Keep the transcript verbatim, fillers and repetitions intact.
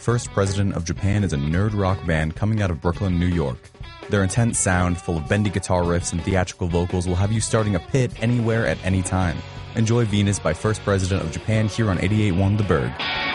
First President of Japan is a nerd rock band coming out of Brooklyn, New York. Their intense sound, full of bendy guitar riffs and theatrical vocals, will have you starting a pit anywhere at any time. Enjoy Venus by First President of Japan here on eighty-eight point one The Berg.